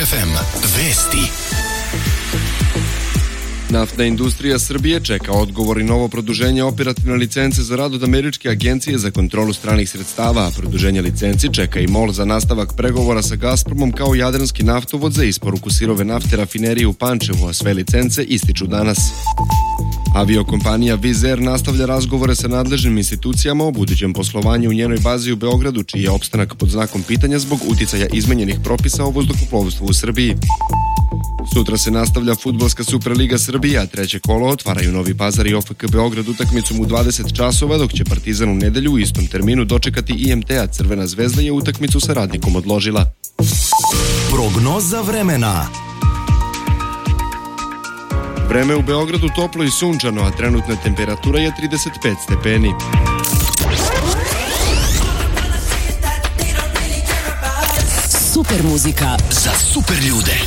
FM. Vesti. Naftna industrija Srbije čeka odgovor i novo produženje operativne licence za rad od Američke agencije za kontrolu stranih sredstava, a produženje licenci čeka i MOL za nastavak pregovora sa Gazpromom kao Jadranski naftovod za isporuku sirove nafte rafinerije u Pančevu, a sve licence ističu danas. Aviokompanija Wizz Air nastavlja razgovore sa nadležnim institucijama o budućem poslovanju u njenoj bazi u Beogradu, čiji je opstanak pod znakom pitanja zbog uticaja izmenjenih propisa o vazduhoplovstvu u Srbiji. Sutra se nastavlja Fudbalska Superliga Srbije, a treće kolo otvaraju Novi Pazar i OFK Beograd utakmicom u 20 časova, dok će Partizan u nedelju u istom terminu dočekati IMT, a Crvena zvezda je utakmicu sa Radnikom odložila. Prognoza vremena. Vreme u Beogradu toplo i sunčano, a trenutna temperatura je 35 stepeni. Super muzika za super ljude.